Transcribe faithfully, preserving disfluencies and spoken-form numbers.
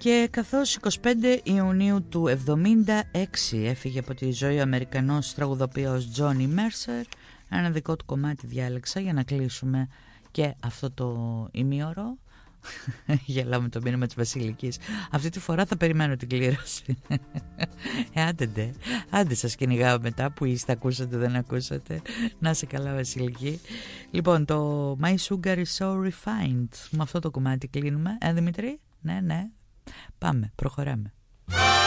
Και καθώς εικοστή πέμπτη Ιουνίου του εβδομήντα έξι έφυγε από τη ζωή ο Αμερικανός τραγουδοποιός Τζόνι Μέρσερ, ένα δικό του κομμάτι διάλεξα για να κλείσουμε και αυτό το ημίωρο. Γελάω με το μήνυμα της Βασιλικής. Αυτή τη φορά θα περιμένω την κλήρωση. ε, άντε ντε. Άντε σας κυνηγάω μετά που είστε, ακούσατε δεν ακούσατε. Να είσαι καλά Βασιλική. Λοιπόν, το My Sugar is so refined, με αυτό το κομμάτι κλείνουμε. Ε Δημήτρη, ναι ναι. Πάμε, προχωράμε.